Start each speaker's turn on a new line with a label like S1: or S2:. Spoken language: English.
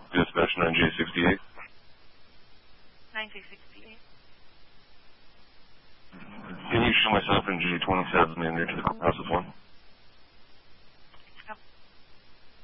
S1: Dispatch 9J68.
S2: 9J68.
S1: Can you show myself in J27 in there to the courthouse as well?